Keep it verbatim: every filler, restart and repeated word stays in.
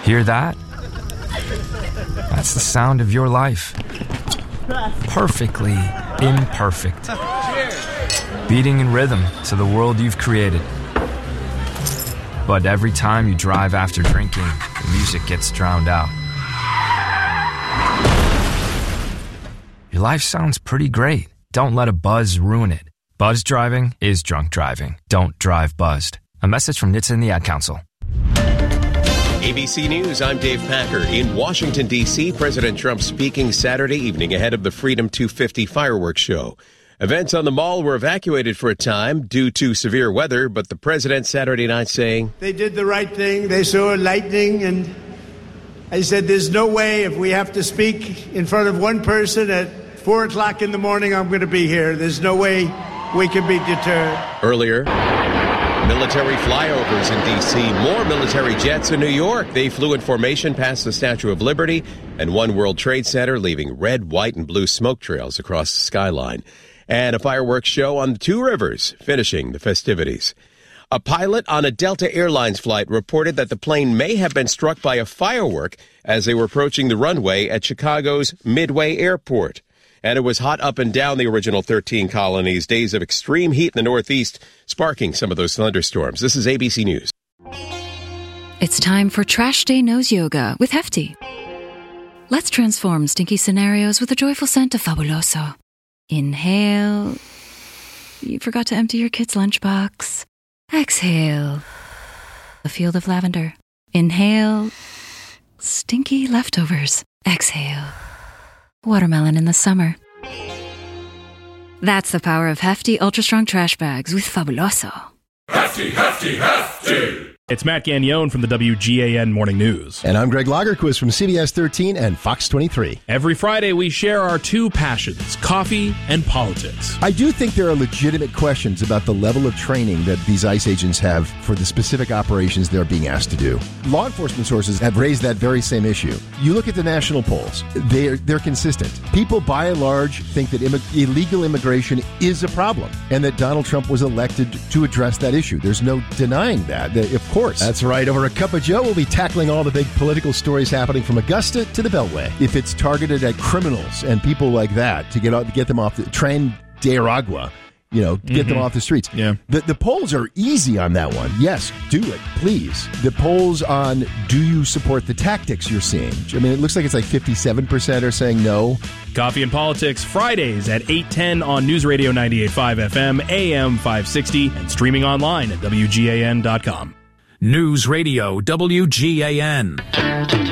Hear that? That's the sound of your life. Perfectly imperfect. Beating in rhythm to the world you've created. But every time you drive after drinking, the music gets drowned out. Your life sounds pretty great. Don't let a buzz ruin it. Buzz driving is drunk driving. Don't drive buzzed. A message from N H T S A and the Ad Council. A B C News, I'm Dave Packer. In Washington, D C, President Trump speaking Saturday evening ahead of the Freedom two fifty fireworks show. Events on the mall were evacuated for a time due to severe weather, but the president Saturday night saying, they did the right thing. They saw lightning, and I said, there's no way if we have to speak in front of one person at four o'clock in the morning, I'm going to be here. There's no way we can be deterred. Earlier, military flyovers in D C, more military jets in New York. They flew in formation past the Statue of Liberty and One World Trade Center, leaving red, white, and blue smoke trails across the skyline. And a fireworks show on the Two Rivers, finishing the festivities. A pilot on a Delta Airlines flight reported that the plane may have been struck by a firework as they were approaching the runway at Chicago's Midway Airport. And it was hot up and down the original thirteen colonies, days of extreme heat in the Northeast, sparking some of those thunderstorms. This is A B C News. It's time for Trash Day Nose Yoga with Hefty. Let's transform stinky scenarios with a joyful scent of Fabuloso. Inhale. You forgot to empty your kid's lunchbox. Exhale. A field of lavender. Inhale. Stinky leftovers. Exhale. Watermelon in the summer. That's the power of Hefty Ultra Strong Trash Bags with Fabuloso. Hefty, Hefty, Hefty! It's Matt Gagnon from the W G A N Morning News. And I'm Greg Lagerquist from C B S thirteen and Fox twenty-three. Every Friday, we share our two passions, coffee and politics. I do think there are legitimate questions about the level of training that these ICE agents have for the specific operations they're being asked to do. Law enforcement sources have raised that very same issue. You look at the national polls, they're, they're consistent. People, by and large, think that Im- illegal immigration is a problem and that Donald Trump was elected to address that issue. There's no denying that. Of course. That's right. Over a cup of Joe, we'll be tackling all the big political stories happening from Augusta to the Beltway. If it's targeted at criminals and people like that to get out, to get them off the train de Aragua, you know, get mm-hmm. them off the streets. Yeah. The, the polls are easy on that one. Yes, do it, please. The polls on do you support the tactics you're seeing? I mean, it looks like it's like fifty-seven percent are saying no. Coffee and Politics, Fridays at eight ten on News Radio ninety-eight point five F M, A M five sixty, and streaming online at W G A N dot com. News Radio W G A N.